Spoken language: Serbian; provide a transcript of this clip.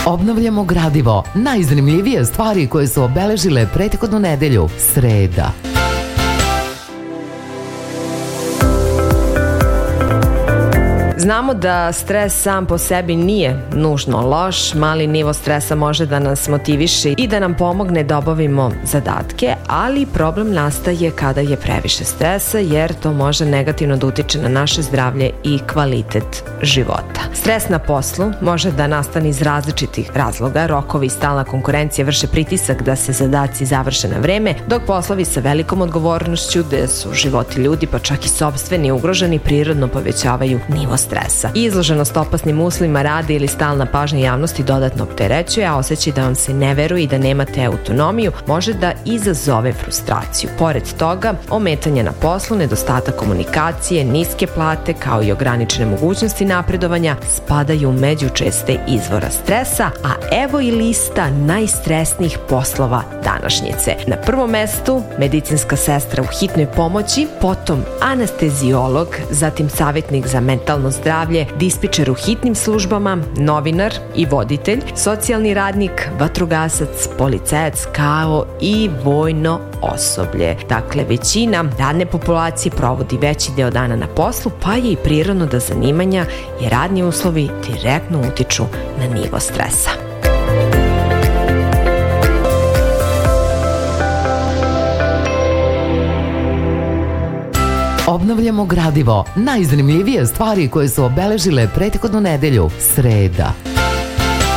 Obnavljamo gradivo. Najzanimljivije stvari koje su obeležile prethodnu nedelju. Sreda. Znamo da stres sam po sebi nije nužno loš, mali nivo stresa može da nas motiviše i da nam pomogne da obavimo zadatke, ali problem nastaje kada je previše stresa jer to može negativno da utiče na naše zdravlje i kvalitet života. Stres na poslu može da nastane iz različitih razloga, rokovi i stalna konkurencija vrše pritisak da se zadaci završe na vreme, dok poslovi sa velikom odgovornošću, gde su životi ljudi pa čak i sopstveni ugroženi, prirodno povećavaju nivo stresa. Izloženost opasnim uslovima rada ili stalna pažnja javnosti dodatno opterećuje, a osjećaj da vam se ne veruje i da nemate autonomiju može da izazove frustraciju. Pored toga, ometanje na poslu, nedostatak komunikacije, niske plate kao i ograničene mogućnosti napredovanja spadaju među česte izvora stresa, a evo i lista najstresnijih poslova današnjice. Na prvom mestu medicinska sestra u hitnoj pomoći, potom anesteziolog, zatim savjetnik za mentalno zdravlje, dispečer u hitnim službama, novinar i voditelj, socijalni radnik, vatrogasac, policajac kao i vojno osoblje. Dakle, većina radne populacije provodi veći deo dana na poslu, pa je i prirodno da zanimanja i radni uslovi direktno utiču na nivo stresa. Obnavljamo gradivo. Najzanimljivije stvari koje su obeležile prethodnu nedelju. Sreda.